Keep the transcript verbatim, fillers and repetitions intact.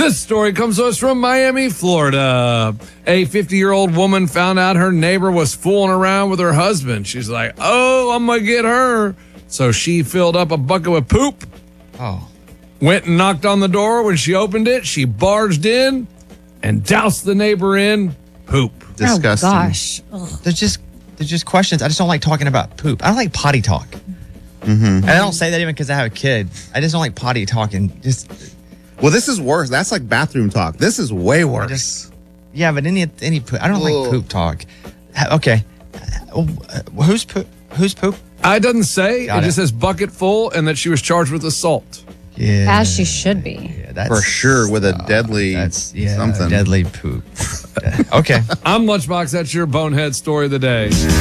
This story comes to us from Miami, Florida. A fifty-year-old woman found out her neighbor was fooling around with her husband. She's like, oh, I'm going to get her. So she filled up a bucket with poop. Oh. Went and knocked on the door. When she opened it, she barged in and doused the neighbor in poop. Disgusting. Oh, gosh. Ugh. They're just, they're just questions. I just don't like talking about poop. I don't like potty talk. Mm-hmm. And I don't say that even because I have a kid. I just don't like potty talking. Just... Well, this is worse. That's like bathroom talk. This is way worse. Just, yeah, but any any poop. I don't Ugh. like poop talk. Ha- Okay, Uh, who's poop? Who's poop? I doesn't say. Got it it. just says bucket full and that she was charged with assault. Yeah, As she should be. Yeah, that's, For sure, with a uh, deadly that's, yeah, something. deadly poop. Okay. I'm Lunchbox. That's your bonehead story of the day.